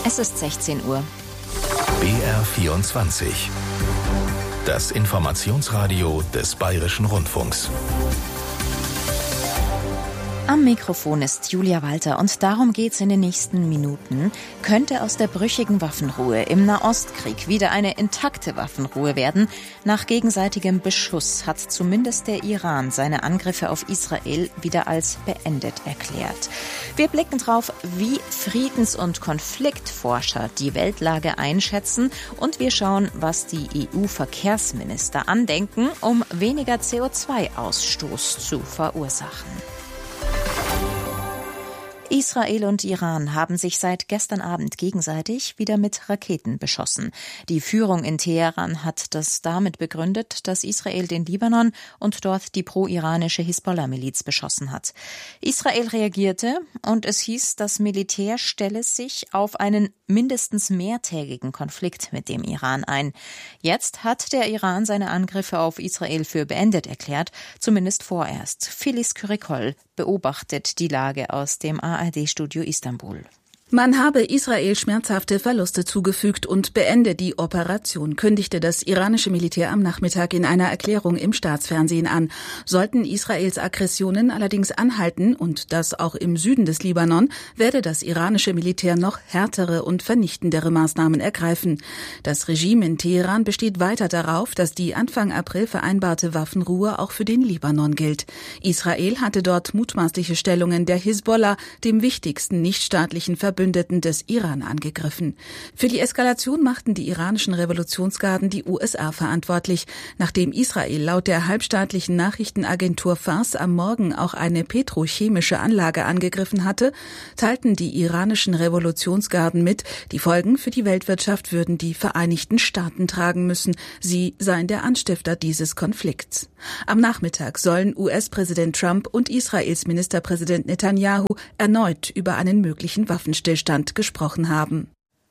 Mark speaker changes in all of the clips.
Speaker 1: Es ist 16 Uhr.
Speaker 2: BR24. Das Informationsradio des Bayerischen Rundfunks.
Speaker 1: Am Mikrofon ist Julia Walter und darum geht's in den nächsten Minuten. Könnte aus der brüchigen Waffenruhe im Nahostkrieg wieder eine intakte Waffenruhe werden? Nach gegenseitigem Beschuss hat zumindest der Iran seine Angriffe auf Israel wieder als beendet erklärt. Wir blicken drauf, wie Friedens- und Konfliktforscher die Weltlage einschätzen und wir schauen, was die EU-Verkehrsminister andenken, um weniger CO2-Ausstoß zu verursachen. Israel und Iran haben sich seit gestern Abend gegenseitig wieder mit Raketen beschossen. Die Führung in Teheran hat das damit begründet, dass Israel den Libanon und dort die pro-iranische Hisbollah-Miliz beschossen hat. Israel reagierte und es hieß, das Militär stelle sich auf einen mindestens mehrtägigen Konflikt mit dem Iran ein. Jetzt hat der Iran seine Angriffe auf Israel für beendet erklärt, zumindest vorerst. Filiz Kürekol beobachtet die Lage aus dem ARD-Studio Istanbul.
Speaker 3: Man habe Israel schmerzhafte Verluste zugefügt und beende die Operation, kündigte das iranische Militär am Nachmittag in einer Erklärung im Staatsfernsehen an. Sollten Israels Aggressionen allerdings anhalten, und das auch im Süden des Libanon, werde das iranische Militär noch härtere und vernichtendere Maßnahmen ergreifen. Das Regime in Teheran besteht weiter darauf, dass die Anfang April vereinbarte Waffenruhe auch für den Libanon gilt. Israel hatte dort mutmaßliche Stellungen der Hisbollah, dem wichtigsten nichtstaatlichen Verbündeten des Iran, angegriffen. Für die Eskalation machten die iranischen Revolutionsgarden die USA verantwortlich. Nachdem Israel laut der halbstaatlichen Nachrichtenagentur Fars am Morgen auch eine petrochemische Anlage angegriffen hatte, teilten die iranischen Revolutionsgarden mit, die Folgen für die Weltwirtschaft würden die Vereinigten Staaten tragen müssen. Sie seien der Anstifter dieses Konflikts. Am Nachmittag sollen US-Präsident Trump und Israels Ministerpräsident Netanyahu erneut über einen möglichen Waffenstillstand gesprochen haben.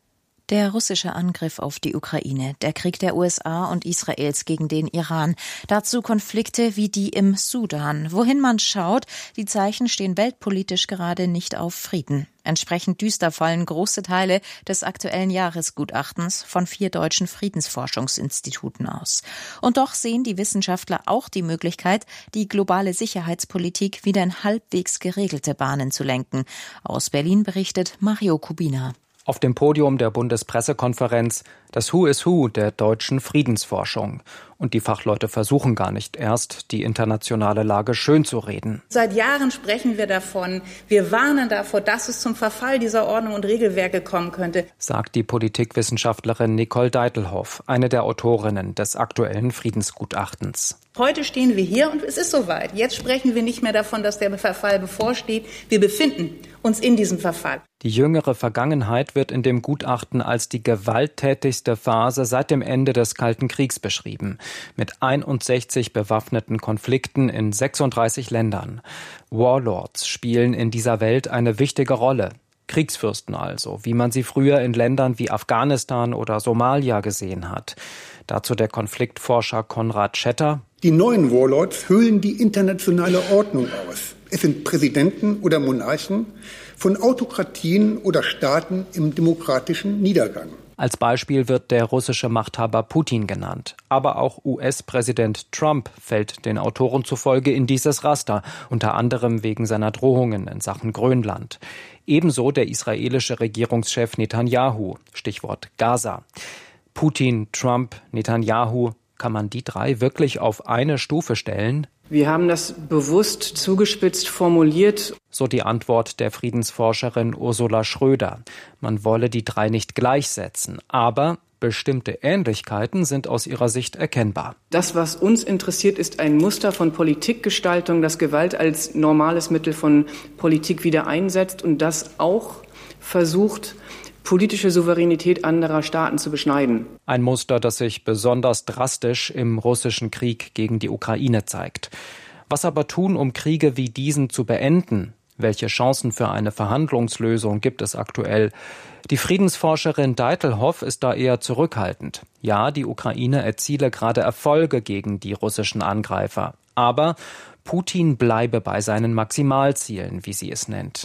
Speaker 1: Der russische Angriff auf die Ukraine, der Krieg der USA und Israels gegen den Iran, dazu Konflikte wie die im Sudan. Wohin man schaut, die Zeichen stehen weltpolitisch gerade nicht auf Frieden. Entsprechend düster fallen große Teile des aktuellen Jahresgutachtens von 4 deutschen Friedensforschungsinstituten aus. Und doch sehen die Wissenschaftler auch die Möglichkeit, die globale Sicherheitspolitik wieder in halbwegs geregelte Bahnen zu lenken. Aus Berlin berichtet Mario Kubina.
Speaker 4: Auf dem Podium der Bundespressekonferenz das Who is Who der deutschen Friedensforschung. Und die Fachleute versuchen gar nicht erst, die internationale Lage schön zu reden.
Speaker 5: Seit Jahren sprechen wir davon. Wir warnen davor, dass es zum Verfall dieser Ordnung und Regelwerke kommen könnte,
Speaker 4: sagt die Politikwissenschaftlerin Nicole Deitelhoff, eine der Autorinnen des aktuellen Friedensgutachtens.
Speaker 5: Heute stehen wir hier und es ist soweit. Jetzt sprechen wir nicht mehr davon, dass der Verfall bevorsteht. Wir befinden uns in diesem Verfall.
Speaker 4: Die jüngere Vergangenheit wird in dem Gutachten als die gewalttätigste Phase seit dem Ende des Kalten Kriegs beschrieben, mit 61 bewaffneten Konflikten in 36 Ländern. Warlords spielen in dieser Welt eine wichtige Rolle. Kriegsfürsten also, wie man sie früher in Ländern wie Afghanistan oder Somalia gesehen hat. Dazu der Konfliktforscher Konrad Schetter.
Speaker 6: Die neuen Warlords hüllen die internationale Ordnung aus. Es sind Präsidenten oder Monarchen von Autokratien oder Staaten im demokratischen Niedergang.
Speaker 4: Als Beispiel wird der russische Machthaber Putin genannt. Aber auch US-Präsident Trump fällt den Autoren zufolge in dieses Raster, unter anderem wegen seiner Drohungen in Sachen Grönland. Ebenso der israelische Regierungschef Netanyahu, Stichwort Gaza. Putin, Trump, Netanyahu, kann man die 3 wirklich auf eine Stufe stellen?
Speaker 7: Wir haben das bewusst zugespitzt formuliert.
Speaker 4: So die Antwort der Friedensforscherin Ursula Schröder. Man wolle die 3 nicht gleichsetzen, aber bestimmte Ähnlichkeiten sind aus ihrer Sicht erkennbar.
Speaker 7: Das, was uns interessiert, ist ein Muster von Politikgestaltung, das Gewalt als normales Mittel von Politik wieder einsetzt und das auch versucht, politische Souveränität anderer Staaten zu beschneiden.
Speaker 4: Ein Muster, das sich besonders drastisch im russischen Krieg gegen die Ukraine zeigt. Was aber tun, um Kriege wie diesen zu beenden? Welche Chancen für eine Verhandlungslösung gibt es aktuell? Die Friedensforscherin Deitelhoff ist da eher zurückhaltend. Ja, die Ukraine erziele gerade Erfolge gegen die russischen Angreifer. Aber Putin bleibe bei seinen Maximalzielen, wie sie es nennt.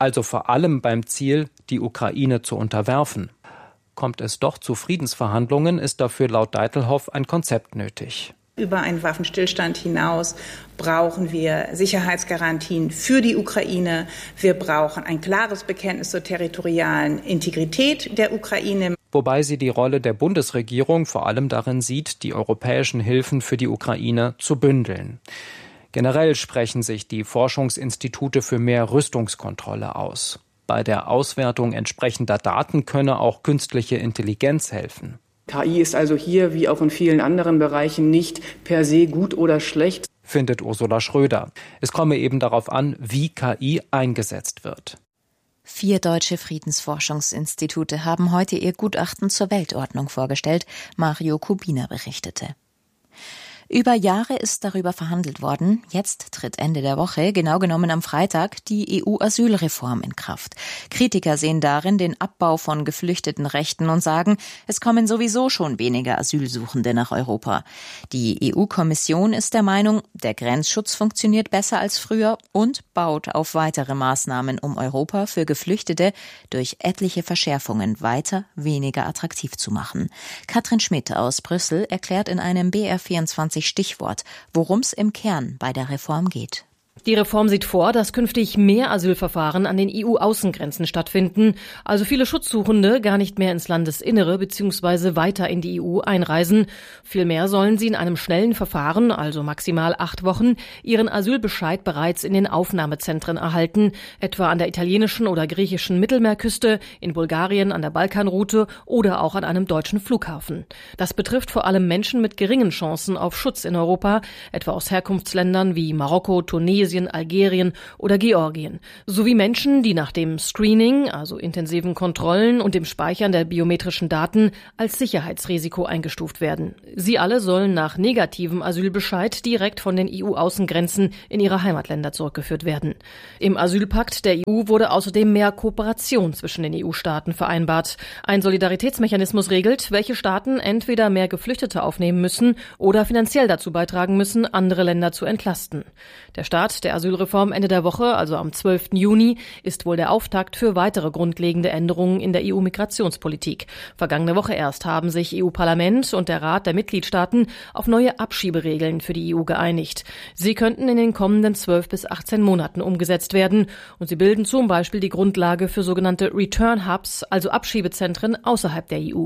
Speaker 4: also vor allem beim Ziel, die Ukraine zu unterwerfen. Kommt es doch zu Friedensverhandlungen, ist dafür laut Deitelhoff ein Konzept nötig.
Speaker 5: Über einen Waffenstillstand hinaus brauchen wir Sicherheitsgarantien für die Ukraine. Wir brauchen ein klares Bekenntnis zur territorialen Integrität der Ukraine.
Speaker 4: Wobei sie die Rolle der Bundesregierung vor allem darin sieht, die europäischen Hilfen für die Ukraine zu bündeln. Generell sprechen sich die Forschungsinstitute für mehr Rüstungskontrolle aus. Bei der Auswertung entsprechender Daten könne auch künstliche Intelligenz helfen.
Speaker 7: KI ist also hier, wie auch in vielen anderen Bereichen, nicht per se gut oder schlecht,
Speaker 4: findet Ursula Schröder. Es komme eben darauf an, wie KI eingesetzt wird.
Speaker 1: 4 deutsche Friedensforschungsinstitute haben heute ihr Gutachten zur Weltordnung vorgestellt, Mario Kubina berichtete. Über Jahre ist darüber verhandelt worden. Jetzt tritt Ende der Woche, genau genommen am Freitag, die EU-Asylreform in Kraft. Kritiker sehen darin den Abbau von geflüchteten Rechten und sagen, es kommen sowieso schon weniger Asylsuchende nach Europa. Die EU-Kommission ist der Meinung, der Grenzschutz funktioniert besser als früher und baut auf weitere Maßnahmen, um Europa für Geflüchtete durch etliche Verschärfungen weiter weniger attraktiv zu machen. Katrin Schmidt aus Brüssel erklärt in einem BR24 Stichwort, worum es im Kern bei der Reform geht.
Speaker 8: Die Reform sieht vor, dass künftig mehr Asylverfahren an den EU-Außengrenzen stattfinden, also viele Schutzsuchende gar nicht mehr ins Landesinnere bzw. weiter in die EU einreisen. Vielmehr sollen sie in einem schnellen Verfahren, also maximal 8 Wochen, ihren Asylbescheid bereits in den Aufnahmezentren erhalten, etwa an der italienischen oder griechischen Mittelmeerküste, in Bulgarien an der Balkanroute oder auch an einem deutschen Flughafen. Das betrifft vor allem Menschen mit geringen Chancen auf Schutz in Europa, etwa aus Herkunftsländern wie Marokko, Tunesien, Algerien oder Georgien, sowie Menschen, die nach dem Screening, also intensiven Kontrollen und dem Speichern der biometrischen Daten als Sicherheitsrisiko eingestuft werden. Sie alle sollen nach negativem Asylbescheid direkt von den EU-Außengrenzen in ihre Heimatländer zurückgeführt werden. Im Asylpakt der EU wurde außerdem mehr Kooperation zwischen den EU-Staaten vereinbart. Ein Solidaritätsmechanismus regelt, welche Staaten entweder mehr Geflüchtete aufnehmen müssen oder finanziell dazu beitragen müssen, andere Länder zu entlasten. Der Start der Asylreform Ende der Woche, also am 12. Juni, ist wohl der Auftakt für weitere grundlegende Änderungen in der EU-Migrationspolitik. Vergangene Woche erst haben sich EU-Parlament und der Rat der Mitgliedstaaten auf neue Abschieberegeln für die EU geeinigt. Sie könnten in den kommenden 12 bis 18 Monaten umgesetzt werden und sie bilden zum Beispiel die Grundlage für sogenannte Return Hubs, also Abschiebezentren außerhalb der EU.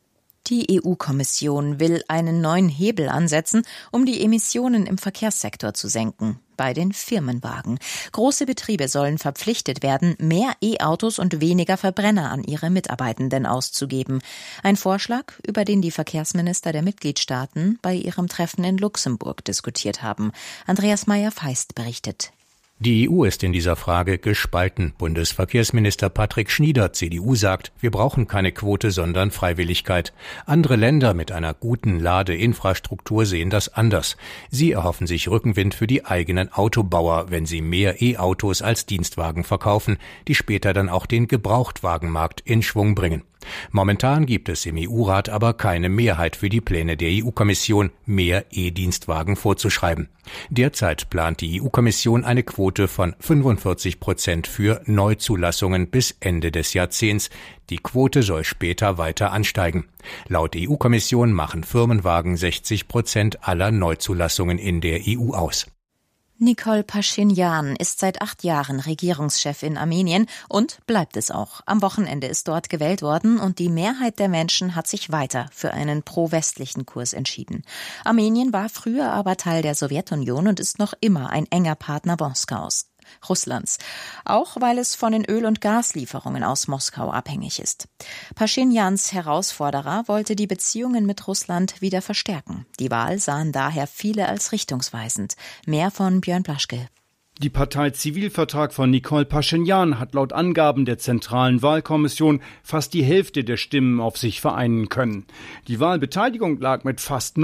Speaker 1: Die EU-Kommission will einen neuen Hebel ansetzen, um die Emissionen im Verkehrssektor zu senken. Bei den Firmenwagen. Große Betriebe sollen verpflichtet werden, mehr E-Autos und weniger Verbrenner an ihre Mitarbeitenden auszugeben. Ein Vorschlag, über den die Verkehrsminister der Mitgliedstaaten bei ihrem Treffen in Luxemburg diskutiert haben. Andreas Meyer-Feist berichtet.
Speaker 9: Die EU ist in dieser Frage gespalten. Bundesverkehrsminister Patrick Schnieder, CDU, sagt, wir brauchen keine Quote, sondern Freiwilligkeit. Andere Länder mit einer guten Ladeinfrastruktur sehen das anders. Sie erhoffen sich Rückenwind für die eigenen Autobauer, wenn sie mehr E-Autos als Dienstwagen verkaufen, die später dann auch den Gebrauchtwagenmarkt in Schwung bringen. Momentan gibt es im EU-Rat aber keine Mehrheit für die Pläne der EU-Kommission, mehr E-Dienstwagen vorzuschreiben. Derzeit plant die EU-Kommission eine Quote von 45% für Neuzulassungen bis Ende des Jahrzehnts. Die Quote soll später weiter ansteigen. Laut EU-Kommission machen Firmenwagen 60% aller Neuzulassungen in der EU aus.
Speaker 1: Nikol Paschinjan ist seit 8 Jahren Regierungschef in Armenien und bleibt es auch. Am Wochenende ist dort gewählt worden und die Mehrheit der Menschen hat sich weiter für einen pro-westlichen Kurs entschieden. Armenien war früher aber Teil der Sowjetunion und ist noch immer ein enger Partner Moskaus. Russlands, auch weil es von den Öl- und Gaslieferungen aus Moskau abhängig ist. Paschinjans Herausforderer wollte die Beziehungen mit Russland wieder verstärken. Die Wahl sahen daher viele als richtungsweisend. Mehr von Björn Blaschke.
Speaker 10: Die Partei Zivilvertrag von Nikol Paschinjan hat laut Angaben der Zentralen Wahlkommission fast die Hälfte der Stimmen auf sich vereinen können. Die Wahlbeteiligung lag mit fast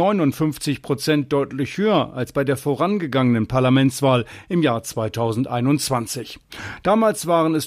Speaker 10: 59% deutlich höher als bei der vorangegangenen Parlamentswahl im Jahr 2021. Damals waren es nur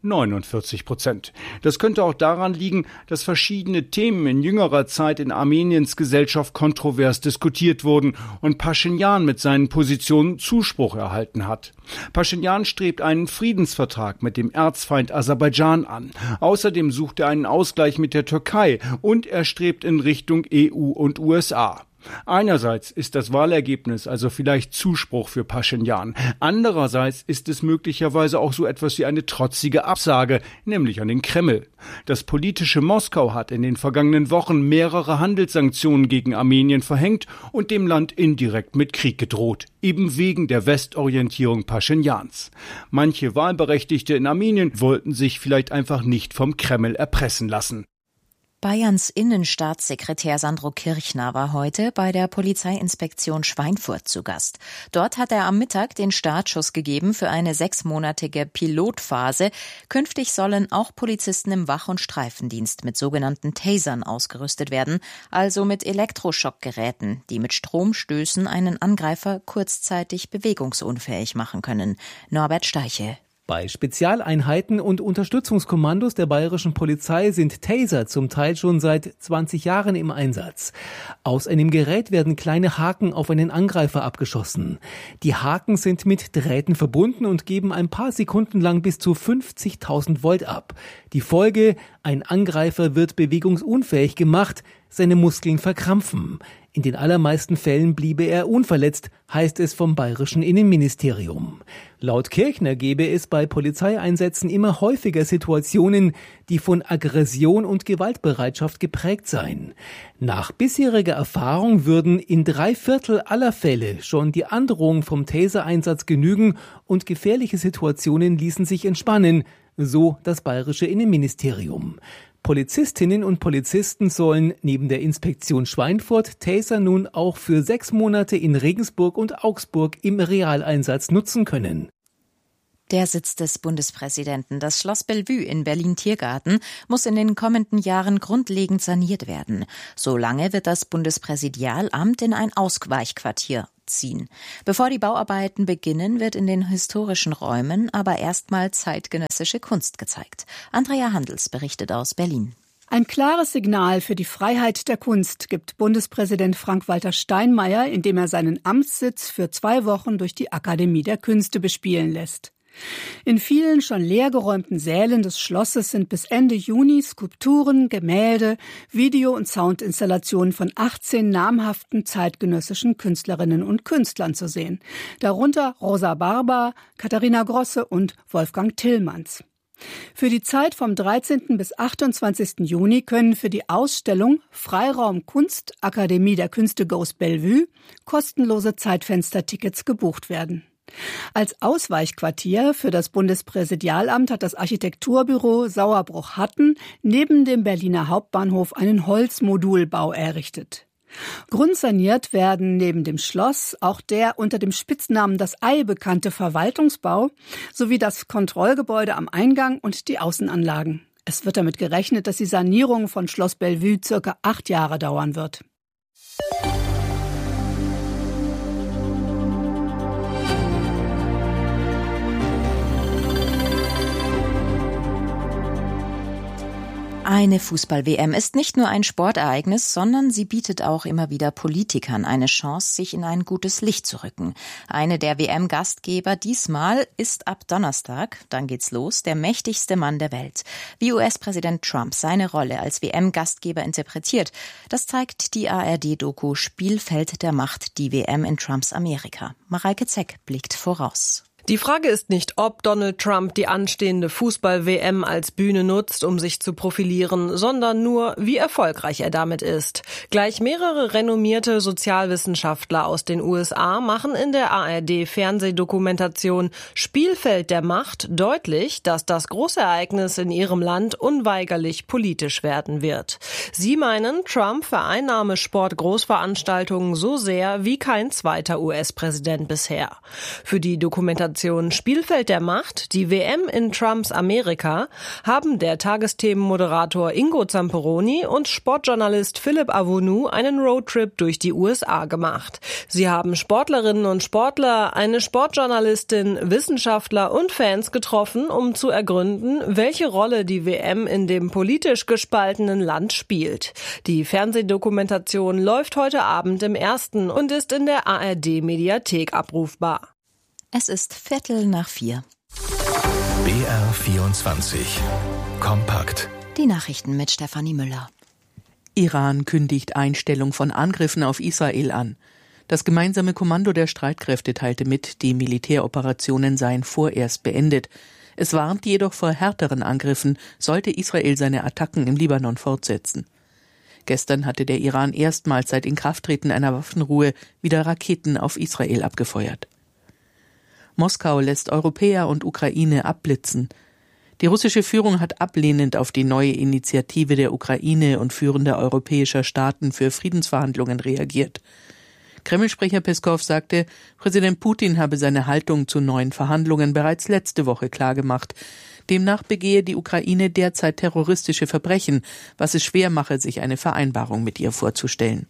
Speaker 10: 49%. Das könnte auch daran liegen, dass verschiedene Themen in jüngerer Zeit in Armeniens Gesellschaft kontrovers diskutiert wurden und Paschinjan mit seinen Positionen Zuspruch erhalten hat. Paschinjan strebt einen Friedensvertrag mit dem Erzfeind Aserbaidschan an. Außerdem sucht er einen Ausgleich mit der Türkei und er strebt in Richtung EU und USA. Einerseits ist das Wahlergebnis also vielleicht Zuspruch für Paschinjan. Andererseits ist es möglicherweise auch so etwas wie eine trotzige Absage, nämlich an den Kreml. Das politische Moskau hat in den vergangenen Wochen mehrere Handelssanktionen gegen Armenien verhängt und dem Land indirekt mit Krieg gedroht, eben wegen der Westorientierung Paschinjans. Manche Wahlberechtigte in Armenien wollten sich vielleicht einfach nicht vom Kreml erpressen lassen.
Speaker 1: Bayerns Innenstaatssekretär Sandro Kirchner war heute bei der Polizeiinspektion Schweinfurt zu Gast. Dort hat er am Mittag den Startschuss gegeben für eine 6-monatige Pilotphase. Künftig sollen auch Polizisten im Wach- und Streifendienst mit sogenannten Tasern ausgerüstet werden, also mit Elektroschockgeräten, die mit Stromstößen einen Angreifer kurzzeitig bewegungsunfähig machen können. Norbert Steiche.
Speaker 11: Bei Spezialeinheiten und Unterstützungskommandos der bayerischen Polizei sind Taser zum Teil schon seit 20 Jahren im Einsatz. Aus einem Gerät werden kleine Haken auf einen Angreifer abgeschossen. Die Haken sind mit Drähten verbunden und geben ein paar Sekunden lang bis zu 50.000 Volt ab. Die Folge: ein Angreifer wird bewegungsunfähig gemacht, seine Muskeln verkrampfen. In den allermeisten Fällen bliebe er unverletzt, heißt es vom bayerischen Innenministerium. Laut Kirchner gebe es bei Polizeieinsätzen immer häufiger Situationen, die von Aggression und Gewaltbereitschaft geprägt seien. Nach bisheriger Erfahrung würden in 3/4 aller Fälle schon die Androhung vom Taser-Einsatz genügen und gefährliche Situationen ließen sich entspannen, so das bayerische Innenministerium. Polizistinnen und Polizisten sollen neben der Inspektion Schweinfurt Taser nun auch für 6 Monate in Regensburg und Augsburg im Realeinsatz nutzen können.
Speaker 1: Der Sitz des Bundespräsidenten, das Schloss Bellevue in Berlin-Tiergarten, muss in den kommenden Jahren grundlegend saniert werden. Solange wird das Bundespräsidialamt in ein Ausweichquartier ziehen. Bevor die Bauarbeiten beginnen, wird in den historischen Räumen aber erstmal zeitgenössische Kunst gezeigt. Andrea Handels berichtet aus Berlin.
Speaker 12: Ein klares Signal für die Freiheit der Kunst gibt Bundespräsident Frank-Walter Steinmeier, indem er seinen Amtssitz für 2 Wochen durch die Akademie der Künste bespielen lässt. In vielen schon leergeräumten Sälen des Schlosses sind bis Ende Juni Skulpturen, Gemälde, Video- und Soundinstallationen von 18 namhaften zeitgenössischen Künstlerinnen und Künstlern zu sehen. Darunter Rosa Barber, Katharina Grosse und Wolfgang Tillmanns. Für die Zeit vom 13. bis 28. Juni können für die Ausstellung Freiraum Kunst Akademie der Künste Goes Bellevue kostenlose Zeitfenstertickets gebucht werden. Als Ausweichquartier für das Bundespräsidialamt hat das Architekturbüro Sauerbruch-Hatten neben dem Berliner Hauptbahnhof einen Holzmodulbau errichtet. Grundsaniert werden neben dem Schloss auch der unter dem Spitznamen Das Ei bekannte Verwaltungsbau sowie das Kontrollgebäude am Eingang und die Außenanlagen. Es wird damit gerechnet, dass die Sanierung von Schloss Bellevue ca. 8 Jahre dauern wird.
Speaker 1: Eine Fußball-WM ist nicht nur ein Sportereignis, sondern sie bietet auch immer wieder Politikern eine Chance, sich in ein gutes Licht zu rücken. Eine der WM-Gastgeber diesmal ist ab Donnerstag, dann geht's los, der mächtigste Mann der Welt. Wie US-Präsident Trump seine Rolle als WM-Gastgeber interpretiert, das zeigt die ARD-Doku Spielfeld der Macht, die WM in Trumps Amerika. Mareike Zeck blickt voraus.
Speaker 13: Die Frage ist nicht, ob Donald Trump die anstehende Fußball-WM als Bühne nutzt, um sich zu profilieren, sondern nur, wie erfolgreich er damit ist. Gleich mehrere renommierte Sozialwissenschaftler aus den USA machen in der ARD-Fernsehdokumentation Spielfeld der Macht deutlich, dass das große Ereignis in ihrem Land unweigerlich politisch werden wird. Sie meinen, Trump vereinnahme Sport-Großveranstaltungen so sehr wie kein zweiter US-Präsident bisher. Für die Dokumentation Sendestation Spielfeld der Macht, die WM in Trumps Amerika, haben der Tagesthemenmoderator Ingo Zamperoni und Sportjournalist Philipp Avonu einen Roadtrip durch die USA gemacht. Sie haben Sportlerinnen und Sportler, eine Sportjournalistin, Wissenschaftler und Fans getroffen, um zu ergründen, welche Rolle die WM in dem politisch gespaltenen Land spielt. Die Fernsehdokumentation läuft heute Abend im Ersten und ist in der ARD-Mediathek abrufbar.
Speaker 1: Es ist 3:15.
Speaker 2: BR 24. Kompakt.
Speaker 1: Die Nachrichten mit Stefanie Müller.
Speaker 14: Iran kündigt Einstellung von Angriffen auf Israel an. Das gemeinsame Kommando der Streitkräfte teilte mit, die Militäroperationen seien vorerst beendet. Es warnt jedoch vor härteren Angriffen, sollte Israel seine Attacken im Libanon fortsetzen. Gestern hatte der Iran erstmals seit Inkrafttreten einer Waffenruhe wieder Raketen auf Israel abgefeuert. Moskau lässt Europäer und Ukraine abblitzen. Die russische Führung hat ablehnend auf die neue Initiative der Ukraine und führender europäischer Staaten für Friedensverhandlungen reagiert. Kreml-Sprecher Peskow sagte, Präsident Putin habe seine Haltung zu neuen Verhandlungen bereits letzte Woche klargemacht. Demnach begehe die Ukraine derzeit terroristische Verbrechen, was es schwer mache, sich eine Vereinbarung mit ihr vorzustellen.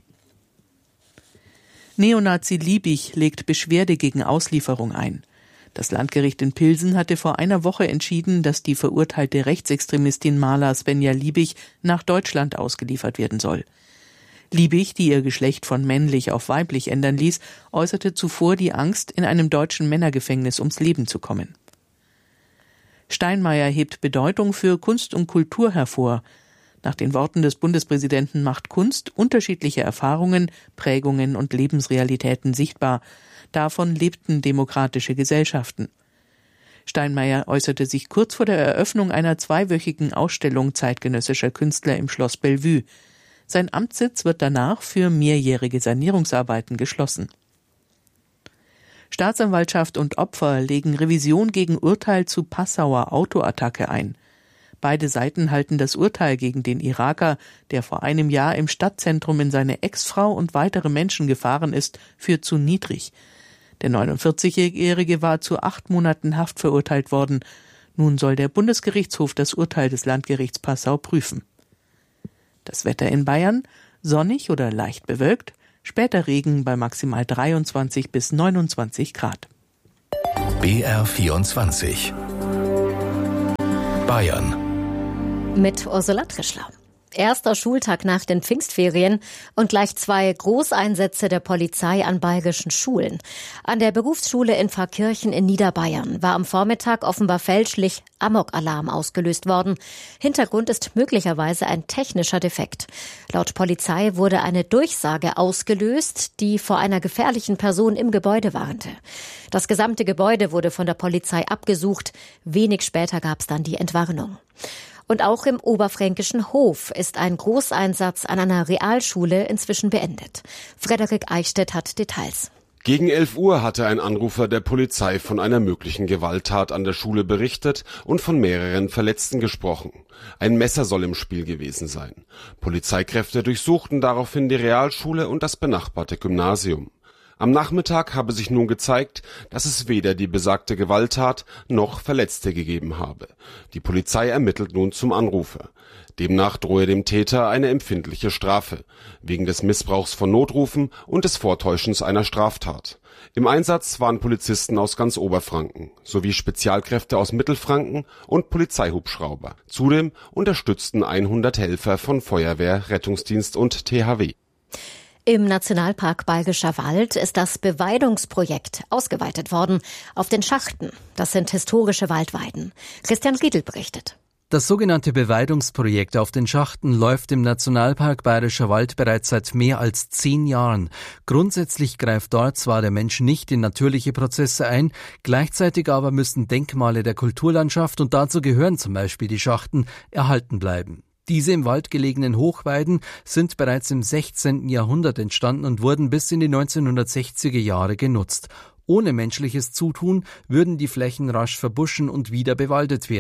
Speaker 14: Neonazi Liebig legt Beschwerde gegen Auslieferung ein. Das Landgericht in Pilsen hatte vor einer Woche entschieden, dass die verurteilte Rechtsextremistin Marla Svenja Liebig nach Deutschland ausgeliefert werden soll. Liebig, die ihr Geschlecht von männlich auf weiblich ändern ließ, äußerte zuvor die Angst, in einem deutschen Männergefängnis ums Leben zu kommen. Steinmeier hebt Bedeutung für Kunst und Kultur hervor. Nach den Worten des Bundespräsidenten macht Kunst unterschiedliche Erfahrungen, Prägungen und Lebensrealitäten sichtbar. Davon lebten demokratische Gesellschaften. Steinmeier äußerte sich kurz vor der Eröffnung einer 2-wöchigen Ausstellung zeitgenössischer Künstler im Schloss Bellevue. Sein Amtssitz wird danach für mehrjährige Sanierungsarbeiten geschlossen. Staatsanwaltschaft und Opfer legen Revision gegen Urteil zu Passauer Autoattacke ein. Beide Seiten halten das Urteil gegen den Iraker, der vor einem Jahr im Stadtzentrum in seine Ex-Frau und weitere Menschen gefahren ist, für zu niedrig. Der 49-Jährige war zu 8 Monaten Haft verurteilt worden. Nun soll der Bundesgerichtshof das Urteil des Landgerichts Passau prüfen. Das Wetter in Bayern: sonnig oder leicht bewölkt, später Regen bei maximal 23 bis 29 Grad.
Speaker 2: BR 24. Bayern.
Speaker 15: Mit Ursula Trischler. Erster Schultag nach den Pfingstferien und gleich 2 Großeinsätze der Polizei an bayerischen Schulen. An der Berufsschule in Pfarrkirchen in Niederbayern war am Vormittag offenbar fälschlich Amok-Alarm ausgelöst worden. Hintergrund ist möglicherweise ein technischer Defekt. Laut Polizei wurde eine Durchsage ausgelöst, die vor einer gefährlichen Person im Gebäude warnte. Das gesamte Gebäude wurde von der Polizei abgesucht. Wenig später gab es dann die Entwarnung. Und auch im oberfränkischen Hof ist ein Großeinsatz an einer Realschule inzwischen beendet. Frederik Eichstädt hat Details.
Speaker 16: Gegen 11 Uhr hatte ein Anrufer der Polizei von einer möglichen Gewalttat an der Schule berichtet und von mehreren Verletzten gesprochen. Ein Messer soll im Spiel gewesen sein. Polizeikräfte durchsuchten daraufhin die Realschule und das benachbarte Gymnasium. Am Nachmittag habe sich nun gezeigt, dass es weder die besagte Gewalttat noch Verletzte gegeben habe. Die Polizei ermittelt nun zum Anrufer. Demnach drohe dem Täter eine empfindliche Strafe, wegen des Missbrauchs von Notrufen und des Vortäuschens einer Straftat. Im Einsatz waren Polizisten aus ganz Oberfranken, sowie Spezialkräfte aus Mittelfranken und Polizeihubschrauber. Zudem unterstützten 100 Helfer von Feuerwehr, Rettungsdienst und THW.
Speaker 15: Im Nationalpark Bayerischer Wald ist das Beweidungsprojekt ausgeweitet worden auf den Schachten. Das sind historische Waldweiden. Christian Riedel berichtet.
Speaker 17: Das sogenannte Beweidungsprojekt auf den Schachten läuft im Nationalpark Bayerischer Wald bereits seit mehr als 10 Jahren. Grundsätzlich greift dort zwar der Mensch nicht in natürliche Prozesse ein, gleichzeitig aber müssen Denkmale der Kulturlandschaft, und dazu gehören zum Beispiel die Schachten, erhalten bleiben. Diese im Wald gelegenen Hochweiden sind bereits im 16. Jahrhundert entstanden und wurden bis in die 1960er Jahre genutzt. Ohne menschliches Zutun würden die Flächen rasch verbuschen und wieder bewaldet werden.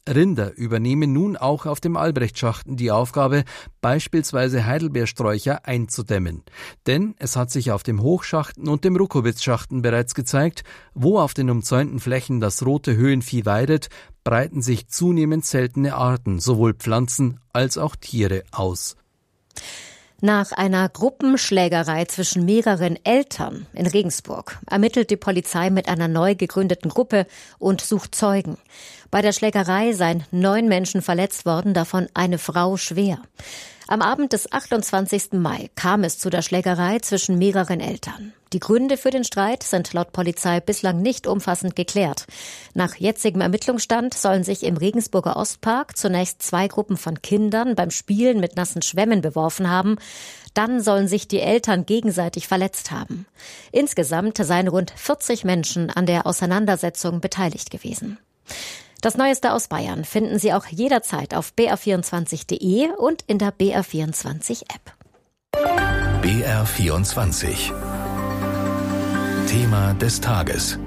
Speaker 17: Rinder übernehmen nun auch auf dem Albrechtschachten die Aufgabe, beispielsweise Heidelbeersträucher einzudämmen. Denn es hat sich auf dem Hochschachten und dem Rukowitzschachten bereits gezeigt, wo auf den umzäunten Flächen das rote Höhenvieh weidet, breiten sich zunehmend seltene Arten, sowohl Pflanzen als auch Tiere, aus.
Speaker 15: Nach einer Gruppenschlägerei zwischen mehreren Eltern in Regensburg ermittelt die Polizei mit einer neu gegründeten Gruppe und sucht Zeugen. Bei der Schlägerei seien 9 Menschen verletzt worden, davon eine Frau schwer. Am Abend des 28. Mai kam es zu der Schlägerei zwischen mehreren Eltern. Die Gründe für den Streit sind laut Polizei bislang nicht umfassend geklärt. Nach jetzigem Ermittlungsstand sollen sich im Regensburger Ostpark zunächst 2 Gruppen von Kindern beim Spielen mit nassen Schwämmen beworfen haben. Dann sollen sich die Eltern gegenseitig verletzt haben. Insgesamt seien rund 40 Menschen an der Auseinandersetzung beteiligt gewesen. Das Neueste aus Bayern finden Sie auch jederzeit auf br24.de und in der BR24-App.
Speaker 2: BR24 Thema des Tages.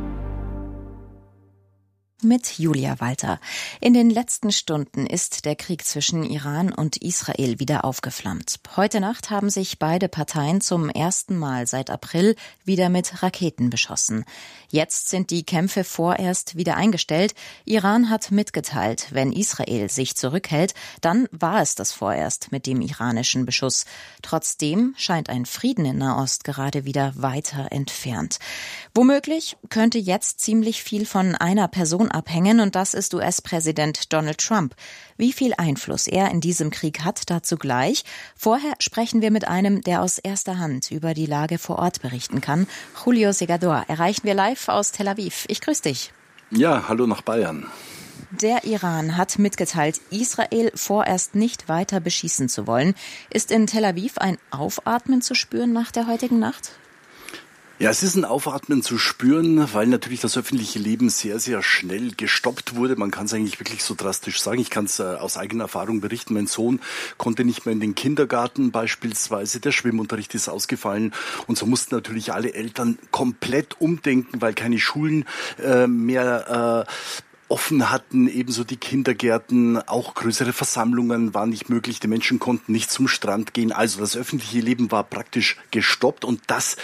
Speaker 1: Mit Julia Walter. In den letzten Stunden ist der Krieg zwischen Iran und Israel wieder aufgeflammt. Heute Nacht haben sich beide Parteien zum ersten Mal seit April wieder mit Raketen beschossen. Jetzt sind die Kämpfe vorerst wieder eingestellt. Iran hat mitgeteilt, wenn Israel sich zurückhält, dann war es das vorerst mit dem iranischen Beschuss. Trotzdem scheint ein Frieden in Nahost gerade wieder weiter entfernt. Womöglich könnte jetzt ziemlich viel von einer Person abhängen, und das ist US-Präsident Donald Trump. Wie viel Einfluss er in diesem Krieg hat, dazu gleich. Vorher sprechen wir mit einem, der aus erster Hand über die Lage vor Ort berichten kann. Julio Segador erreichen wir live aus Tel Aviv. Ich grüße dich.
Speaker 18: Ja, hallo nach Bayern.
Speaker 1: Der Iran hat mitgeteilt, Israel vorerst nicht weiter beschießen zu wollen. Ist in Tel Aviv ein Aufatmen zu spüren nach der heutigen Nacht?
Speaker 18: Ja, es ist ein Aufatmen zu spüren, weil natürlich das öffentliche Leben sehr, sehr schnell gestoppt wurde. Man kann es eigentlich wirklich so drastisch sagen. Ich kann es aus eigener Erfahrung berichten. Mein Sohn konnte nicht mehr in den Kindergarten beispielsweise. Der Schwimmunterricht ist ausgefallen. Und so mussten natürlich alle Eltern komplett umdenken, weil keine Schulen mehr offen hatten, ebenso die Kindergärten, auch größere Versammlungen waren nicht möglich, die Menschen konnten nicht zum Strand gehen, also das öffentliche Leben war praktisch gestoppt und das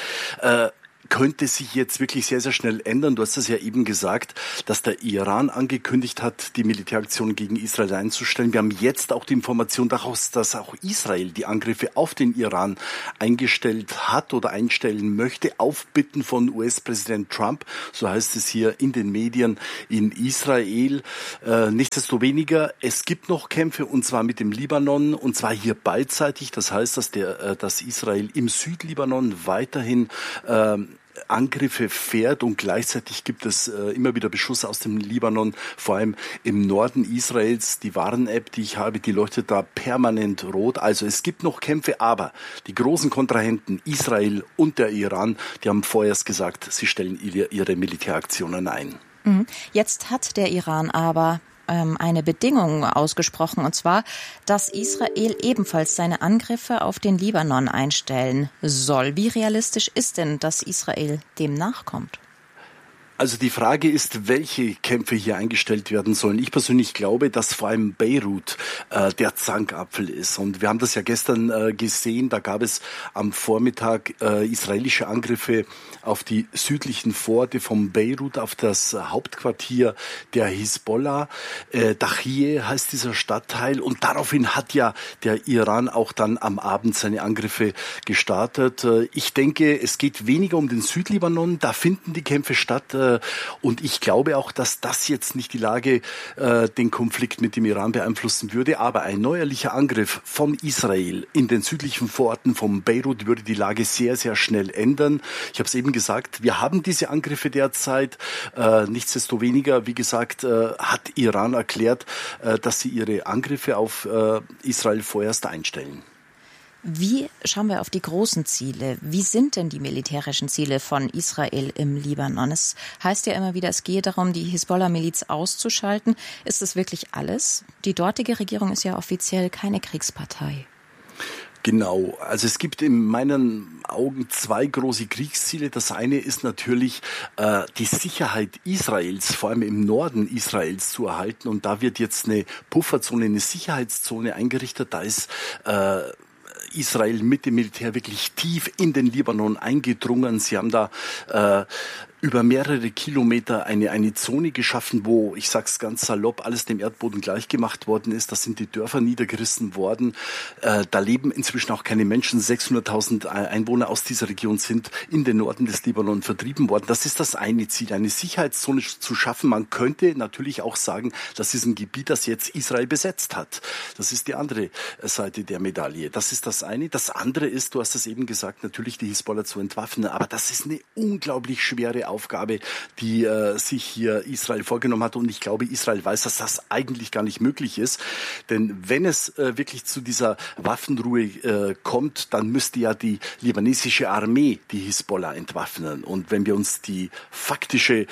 Speaker 18: könnte sich jetzt wirklich sehr, sehr schnell ändern. Du hast es ja eben gesagt, dass der Iran angekündigt hat, die Militäraktion gegen Israel einzustellen. Wir haben jetzt auch die Information daraus, dass auch Israel die Angriffe auf den Iran eingestellt hat oder einstellen möchte, auf Bitten von US-Präsident Trump. So heißt es hier in den Medien in Israel. Nichtsdestoweniger, es gibt noch Kämpfe, und zwar mit dem Libanon, und zwar hier beidseitig. Das heißt, dass Israel im Südlibanon weiterhin Angriffe fährt, und gleichzeitig gibt es immer wieder Beschuss aus dem Libanon, vor allem im Norden Israels. Die Warn-App, die ich habe, die leuchtet da permanent rot. Also es gibt noch Kämpfe, aber die großen Kontrahenten Israel und der Iran, die haben vorerst gesagt, sie stellen ihre Militäraktionen ein.
Speaker 1: Jetzt hat der Iran aber eine Bedingung ausgesprochen, und zwar, dass Israel ebenfalls seine Angriffe auf den Libanon einstellen soll. Wie realistisch ist denn, dass Israel dem nachkommt?
Speaker 18: Also die Frage ist, welche Kämpfe hier eingestellt werden sollen. Ich persönlich glaube, dass vor allem Beirut der Zankapfel ist. Und wir haben das ja gestern gesehen. Da gab es am Vormittag israelische Angriffe auf die südlichen Vororte von Beirut, auf das Hauptquartier der Hisbollah. Dachie heißt dieser Stadtteil. Und daraufhin hat ja der Iran auch dann am Abend seine Angriffe gestartet. Ich denke, es geht weniger um den Südlibanon. Da finden die Kämpfe statt. Und ich glaube auch, dass das jetzt nicht die Lage, den Konflikt mit dem Iran beeinflussen würde. Aber ein neuerlicher Angriff von Israel in den südlichen Vororten von Beirut würde die Lage sehr, sehr schnell ändern. Ich habe es eben gesagt, wir haben diese Angriffe derzeit. Nichtsdestoweniger, wie gesagt, hat Iran erklärt, dass sie ihre Angriffe auf Israel vorerst einstellen.
Speaker 1: Wie schauen wir auf die großen Ziele? Wie sind denn die militärischen Ziele von Israel im Libanon? Es heißt ja immer wieder, es gehe darum, die Hisbollah-Miliz auszuschalten. Ist das wirklich alles? Die dortige Regierung ist ja offiziell keine Kriegspartei.
Speaker 18: Genau, also es gibt in meinen Augen zwei große Kriegsziele. Das eine ist natürlich die Sicherheit Israels, vor allem im Norden Israels zu erhalten. Und da wird jetzt eine Pufferzone, eine Sicherheitszone eingerichtet. Da ist Israel mit dem Militär wirklich tief in den Libanon eingedrungen. Sie haben da über mehrere Kilometer eine Zone geschaffen, wo, ich sag's ganz salopp, alles dem Erdboden gleichgemacht worden ist. Da sind die Dörfer niedergerissen worden. Da leben inzwischen auch keine Menschen. 600.000 Einwohner aus dieser Region sind in den Norden des Libanon vertrieben worden. Das ist das eine Ziel, eine Sicherheitszone zu schaffen. Man könnte natürlich auch sagen, das ist ein Gebiet, das jetzt Israel besetzt hat. Das ist die andere Seite der Medaille. Das ist das eine. Das andere ist, du hast es eben gesagt, natürlich die Hisbollah zu entwaffnen. Aber das ist eine unglaublich schwere Aufgabe, die sich hier Israel vorgenommen hat. Und ich glaube, Israel weiß, dass das eigentlich gar nicht möglich ist. Denn wenn es wirklich zu dieser Waffenruhe kommt, dann müsste ja die libanesische Armee die Hisbollah entwaffnen. Und wenn wir uns die faktischen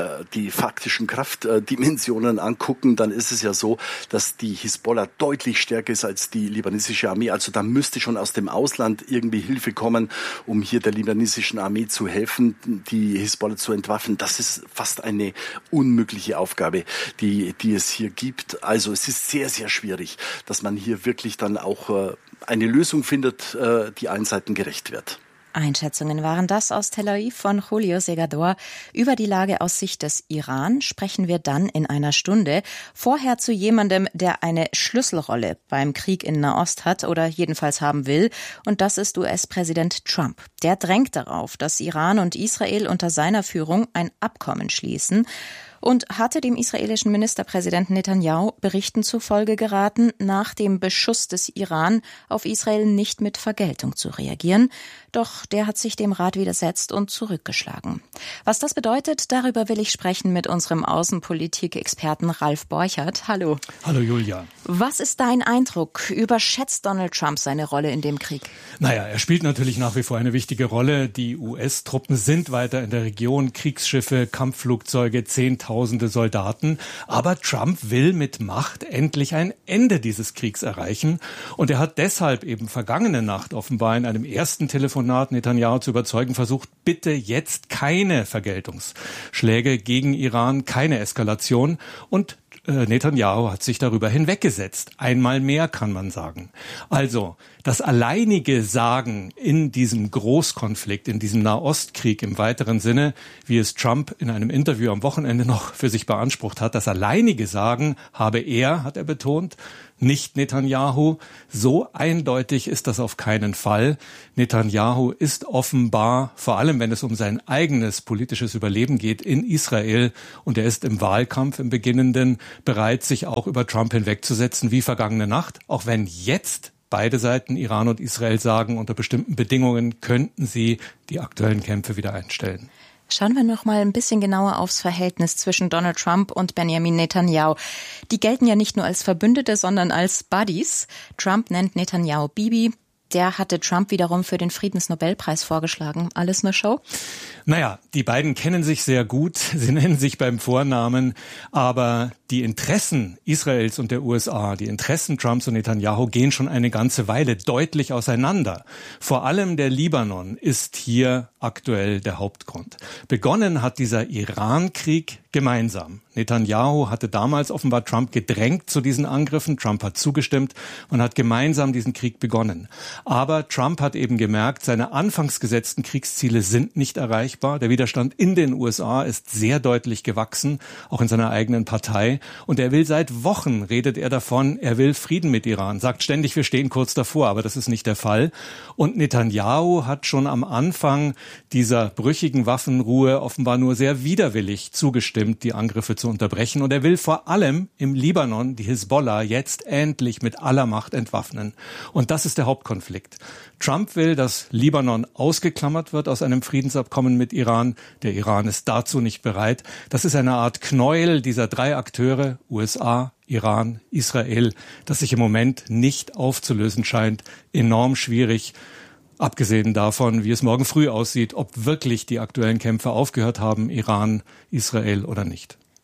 Speaker 18: Kraftdimensionen angucken, dann ist es ja so, dass die Hisbollah deutlich stärker ist als die libanesische Armee. Also da müsste schon aus dem Ausland irgendwie Hilfe kommen, um hier der libanesischen Armee zu helfen, die Hisbollah zu entwaffnen. Das ist fast eine unmögliche Aufgabe, die es hier gibt. Also es ist sehr, sehr schwierig, dass man hier wirklich dann auch eine Lösung findet, die allen Seiten gerecht wird.
Speaker 1: Einschätzungen waren das aus Tel Aviv von Julio Segador. Über die Lage aus Sicht des Iran sprechen wir dann in einer Stunde. Vorher zu jemandem, der eine Schlüsselrolle beim Krieg in Nahost hat oder jedenfalls haben will. Und das ist US-Präsident Trump. Der drängt darauf, dass Iran und Israel unter seiner Führung ein Abkommen schließen. Und hatte dem israelischen Ministerpräsidenten Netanyahu Berichten zufolge geraten, nach dem Beschuss des Iran auf Israel nicht mit Vergeltung zu reagieren. Doch der hat sich dem Rat widersetzt und zurückgeschlagen. Was das bedeutet, darüber will ich sprechen mit unserem Außenpolitik-Experten Ralf Borchert. Hallo.
Speaker 19: Hallo Julia.
Speaker 1: Was ist dein Eindruck? Überschätzt Donald Trump seine Rolle in dem Krieg?
Speaker 19: Naja, er spielt natürlich nach wie vor eine wichtige Rolle. Die US-Truppen sind weiter in der Region, Kriegsschiffe, Kampfflugzeuge, Zehntausende Soldaten. Aber Trump will mit Macht endlich ein Ende dieses Kriegs erreichen. Und er hat deshalb eben vergangene Nacht offenbar in einem ersten Telefonat Netanyahu zu überzeugen versucht, bitte jetzt keine Vergeltungsschläge gegen Iran, keine Eskalation. Und Netanyahu hat sich darüber hinweggesetzt. Einmal mehr, kann man sagen. Also, das alleinige Sagen in diesem Großkonflikt, in diesem Nahostkrieg im weiteren Sinne, wie es Trump in einem Interview am Wochenende noch für sich beansprucht hat, das alleinige Sagen habe er, hat er betont, nicht Netanyahu. So eindeutig ist das auf keinen Fall. Netanyahu ist offenbar, vor allem wenn es um sein eigenes politisches Überleben geht, in Israel, und er ist im Wahlkampf, im beginnenden, bereit, sich auch über Trump hinwegzusetzen, wie vergangene Nacht, auch wenn jetzt beide Seiten, Iran und Israel, sagen, unter bestimmten Bedingungen könnten sie die aktuellen Kämpfe wieder einstellen.
Speaker 1: Schauen wir noch mal ein bisschen genauer aufs Verhältnis zwischen Donald Trump und Benjamin Netanyahu. Die gelten ja nicht nur als Verbündete, sondern als Buddies. Trump nennt Netanyahu Bibi. Der hatte Trump wiederum für den Friedensnobelpreis vorgeschlagen. Alles nur Show?
Speaker 19: Naja, die beiden kennen sich sehr gut. Sie nennen sich beim Vornamen. Aber die Interessen Israels und der USA, die Interessen Trumps und Netanyahu gehen schon eine ganze Weile deutlich auseinander. Vor allem der Libanon ist hier aktuell der Hauptgrund. Begonnen hat dieser Iran-Krieg gemeinsam. Netanyahu hatte damals offenbar Trump gedrängt zu diesen Angriffen. Trump hat zugestimmt und hat gemeinsam diesen Krieg begonnen. Aber Trump hat eben gemerkt, seine anfangs gesetzten Kriegsziele sind nicht erreichbar. Der Widerstand in den USA ist sehr deutlich gewachsen, auch in seiner eigenen Partei. Und er will seit Wochen, redet er davon, er will Frieden mit Iran, sagt ständig, wir stehen kurz davor, aber das ist nicht der Fall. Und Netanyahu hat schon am Anfang dieser brüchigen Waffenruhe offenbar nur sehr widerwillig zugestimmt, die Angriffe zu unterbrechen. Und er will vor allem im Libanon die Hisbollah jetzt endlich mit aller Macht entwaffnen. Und das ist der Hauptkonflikt. Trump will, dass Libanon ausgeklammert wird aus einem Friedensabkommen mit Iran. Der Iran ist dazu nicht bereit. Das ist eine Art Knäuel dieser drei Akteure, USA, Iran, Israel, das sich im Moment nicht aufzulösen scheint. Enorm schwierig. Abgesehen davon, wie es morgen früh aussieht, ob wirklich die aktuellen Kämpfe aufgehört haben, Iran, Israel oder nicht.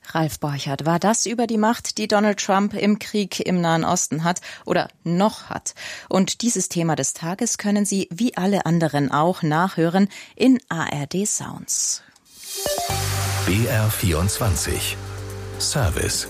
Speaker 1: Ralf Borchert, war das über die Macht, die Donald Trump im Krieg im Nahen Osten hat oder noch hat? Und dieses Thema des Tages können Sie wie alle anderen auch nachhören in ARD Sounds.
Speaker 2: BR24 Service.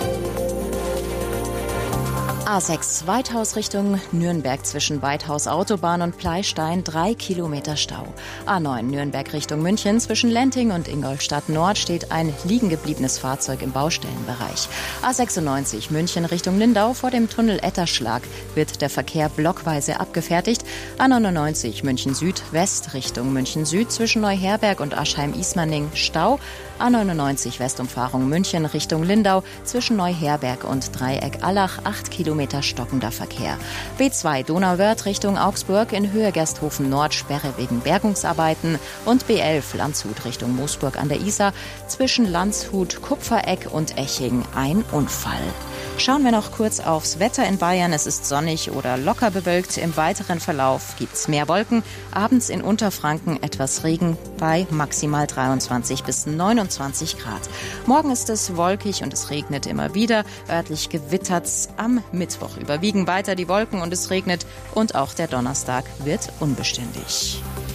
Speaker 1: A6 Weithaus Richtung Nürnberg zwischen Weithaus Autobahn und Pleystein 3 Kilometer Stau. A9 Nürnberg Richtung München zwischen Lenting und Ingolstadt Nord steht ein liegen gebliebenes Fahrzeug im Baustellenbereich. A96 München Richtung Lindau vor dem Tunnel Etterschlag wird der Verkehr blockweise abgefertigt. A99 München Süd West Richtung München Süd zwischen Neuherberg und Aschheim-Ismaning Stau. A99 Westumfahrung München Richtung Lindau zwischen Neuherberg und Dreieck Allach 8 Kilometer stockender Verkehr. B2 Donauwörth Richtung Augsburg in Höhe Gersthofen Nord Sperre wegen Bergungsarbeiten und B11 Landshut Richtung Moosburg an der Isar zwischen Landshut, Kupfereck und Eching ein Unfall. Schauen wir noch kurz aufs Wetter in Bayern. Es ist sonnig oder locker bewölkt. Im weiteren Verlauf gibt's mehr Wolken. Abends in Unterfranken etwas Regen bei maximal 23 bis 29 Grad. Morgen ist es wolkig und es regnet immer wieder. Örtlich gewittert's. Am Mittwoch überwiegen weiter die Wolken und es regnet. Und auch der Donnerstag wird unbeständig.